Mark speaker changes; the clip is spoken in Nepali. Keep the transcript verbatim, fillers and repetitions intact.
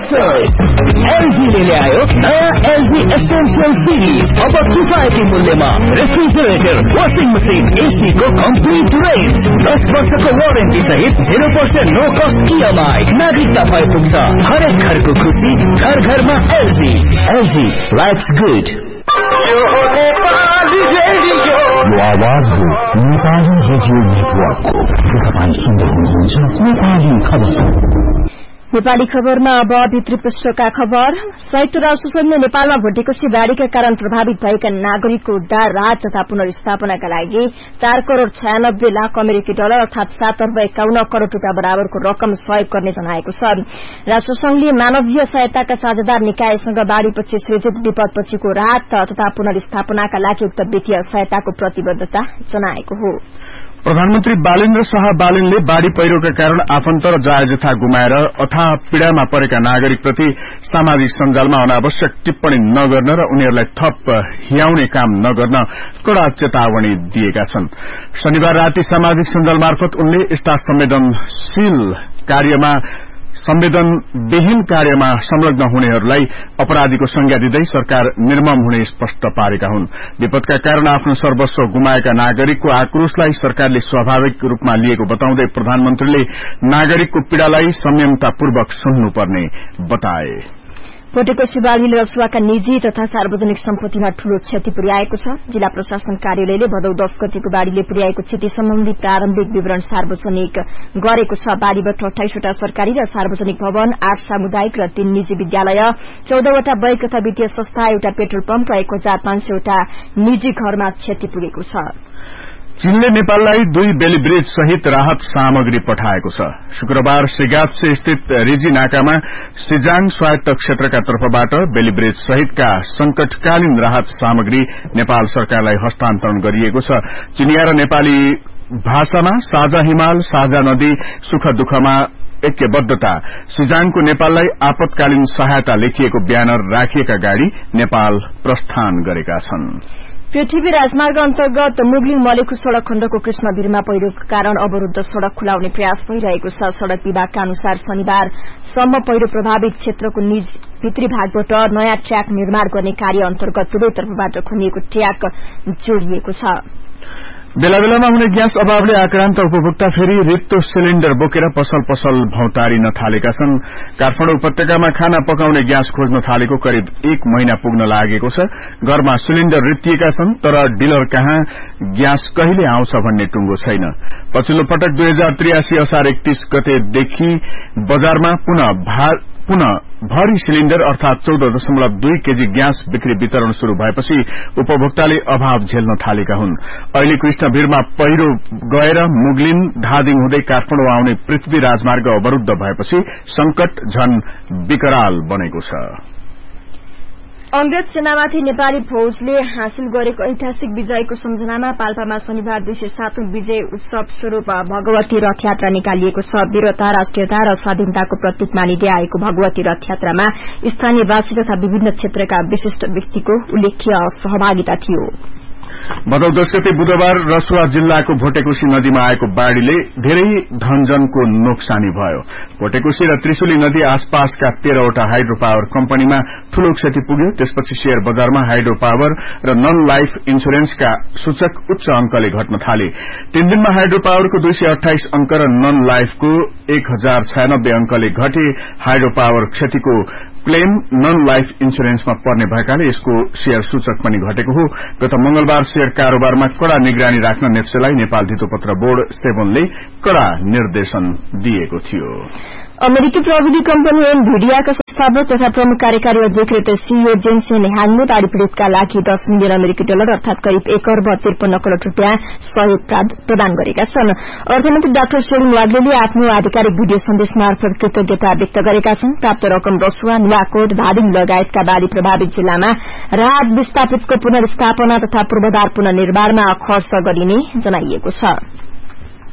Speaker 1: स्पोन्सर्स एलजीले ल्यायो नयाँ एलजी एसेन्शियल सिरिज। अब किफायती मूल्यमा रेफ्रिजरेटर, वाशिङ मसिन, एसी को कम्प्लिट रेन्ज, दस वर्षको वारेन्टी सहित zero percent no cost EMI. नागरिकता भए पुग्छ हरेक घरको खुशी, घर घरमा एलजी। LG lives good.
Speaker 2: यो आवाज हो नेपाली रेडियो नेटवर्कको। तपाईँ सुन्दै हुनुहुन्छ नेपाली खबर।
Speaker 3: नेपाली खबरमा अब भित्री पृष्ठका खबर। संयुक्त राष्ट्र संघले नेपालमा भुटेकोसी बाढ़ीका कारण प्रभावित भएका नागरिकको उद्धार, राहत तथा पुनर्स्थापनाका लागि चार करोड़ छयानब्बे लाख अमेरिकी डलर अर्थात सात अर्ब एकाउन्न करोड़ रूपियाँ बराबरको रकम सहयोग गर्ने जनाएको छ। राष्ट्र संघले मानवीय सहायताका साझेदार निकायसँग बाढ़ीपछि सृजित विपदपछिको राहत तथा पुनर्स्थापनाका लागि उक्त वित्तीय सहायताको प्रतिबद्धता जनाएको हो।
Speaker 4: प्रधानमन्त्री बालेन्द्र शाह बालेनले बाढ़ी पहिरोका कारण आफन्त र जायजथा गुमाएर अथाह पीड़ामा परेका नागरिकप्रति सामाजिक सञ्जालमा अनावश्यक टिप्पणी नगर्न र उनीहरूलाई थप हियाउने काम नगर्न कड़ा चेतावनी दिएका छन्। शनिबार राति सामाजिक सञ्जाल मार्फत उनले यस्ता संवेदनशील कार्यमा संवेदनविहीन कार्यमा संलग्न हुनेहरूलाई अपराधीको संज्ञा दिँदै सरकार निर्मम हुने स्पष्ट पारेका हुन्। विपदका कारण आफ्नो सर्वस्व गुमाएका नागरिकको आक्रोशलाई सरकारले स्वाभाविक रूपमा लिएको बताउँदै प्रधानमन्त्रीले नागरिकको पीड़ालाई संयमतापूर्वक सुन्नुपर्ने बताए।
Speaker 3: भुटेकोसी बाढ़ीले रसुवाका निजी तथा सार्वजनिक सम्पत्तिमा ठूलो क्षति पुर्याएको छ। जिल्ला प्रशासन कार्यालयले भदौ दश गतिको बाढ़ीले पुर्याएको क्षति सम्बन्धी प्रारम्भिक विवरण सार्वजनिक गरेको छ। बाढ़ीबाट अठाइसवटा सरकारी र सार्वजनिक भवन, आठ सामुदायिक र तीन निजी विद्यालय, चौधवटा बैंक तथा वित्तीय संस्था, एउटा पेट्रोल पम्प र एक हजार पाँच सयवटा निजी घरमा क्षति पुगेको छ।
Speaker 4: चीनले नेपाललाई दुई बेली ब्रिज सहित राहत सामग्री पठाएको छ। शुक्रबार सिगात्से स्थित रिजी नाकामा सिजाङ स्वायत्त क्षेत्रका तर्फबाट बेली ब्रिज सहितका संकटकालीन राहत सामग्री नेपाल सरकारलाई हस्तान्तरण गरिएको छ। चीनिया र नेपाली भाषामा साझा हिमाल, साझा नदी, सुख दुःखमा ऐक्यबद्धता, सिजाङको नेपाललाई आपतकालीन सहायता लेखिएको ब्यानर राखिएका गाड़ी नेपाल प्रस्थान गरेका छन्।
Speaker 3: पृथ्वी राजमार्ग अन्तर्गत मुगलिङ मलेखु सड़क खण्डको कृष्णवीरमा पहिरोको कारण अवरूद्ध सड़क खुलाउने प्रयास भइरहेको छ। सड़क विभागका अनुसार शनिबारसम्म पहिरो प्रभावित क्षेत्रको भित्री भागबाट नयाँ ट्र्याक निर्माण गर्ने कार्य अन्तर्गत दुवै तर्फबाट खनिएको ट्र्याक जोडिएको छ।
Speaker 4: बेला बेलामा हुने ग्यास अभावले आक्रान्त उपभोक्ता फेरि रित्तो सिलिण्डर बोकेर पसल पसल भौतारिन थालेका छन्। काठमाडौँ उपत्यकामा खाना पकाउने ग्यास खोज्न थालेको करिब एक महिना पुग्न लागेको छ। घरमा सिलिण्डर रित्तिएका छन् तर डिलर कहाँ ग्यास कहिले आउँछ भन्ने टुंगो छैन। पछिल्लो पटक दुई हजार त्रियासी असार एकतीस गतेदेखि बजारमा पुनः पुनः भरी सिलिण्डर अर्थात चौध दशमलव दुई केजी ग्यास बिक्री वितरण शुरू भएपछि उपभोक्ताले अभाव झेल्न थालेका हुन्। अहिले कृष्णवीरमा पहिरो गएर मुगलिन धादिङ हुँदै काठमाडौँ आउने पृथ्वी राजमार्ग अवरूद्ध भएपछि संकट झन विकराल बनेको छ।
Speaker 3: अंग्रेज सेनामाथि नेपाली फौजले हासिल गरेको ऐतिहासिक विजयको सम्झनामा पाल्पामा शनिबार दुई सय सातौं विजय उत्सव स्वरूप भगवती रथ यात्रा निकालिएको छ। वीरता, राष्ट्रियता र स्वाधीनताको प्रतीक मानिँदै आएको भगवती रथ यात्रामा स्थानीयवासी तथा विभिन्न क्षेत्रका विशिष्ट व्यक्तिको उल्लेख्य सहभागिता थियो।
Speaker 4: भदौ दश गते बुधबार रसुवा जिल्लाको भोटेकोशी नदीमा आएको बाढ़ीले धेरै धनजनको नोक्सानी भयो। भोटेकोशी र त्रिशुली नदी आसपासका तेह्रवटा हाइड्रो पावर कम्पनीमा ठूलो क्षति पुग्यो। त्यसपछि शेयर बजारमा हाइड्रो पावर र नन लाइफ इन्सुरेन्सका सूचक उच्च अंकले घट्न थाले। तीन दिनमा हाइड्रो पावरको दुई सय अठाइस अंक र नन लाइफको एक हजार छयानब्बे अंकले घटे। हाइड्रो पावर क्षतिको क्लेम नन लाइफ इन्सुरेन्समा पर्ने भएकाले यसको शेयर सूचक पनि घटेको हो। गत मंगलबार शेयर कारोबारमा कड़ा निगरानी राख्न नेप्सेलाई नेपाल धितोपत्र बोर्ड सेभनले कड़ा निर्देशन दिएको थियो।
Speaker 3: अमेरिकी प्रविधि कम्पनी एनभिडियाका संस्थापक तथा प्रमुख कार्यकारी अधिकृत सीईओ जेन्सेन ह्याङले बाढ़ी पीड़ितका लागि दस मिलियन अमेरिकी डलर अर्थात करिब एक अर्ब त्रिपन्न करोड़ रूपियाँ सहयोग प्रदान गरेका छन्। अर्थमन्त्री डाक्टर शेरिङ वाग्लेले आफ्नो आधिकारिक भिडियो सन्देश मार्फत कृतज्ञता व्यक्त गरेका छन्। प्राप्त रकम रसुवा, नुवाकोट, धादिङ लगायतका बाढ़ी प्रभावित जिल्लामा राहत विस्थापितको पुनर्स्थापना तथा पूर्वाधार पुनर्निर्माणमा खर्च गरिने जनाइएको छ।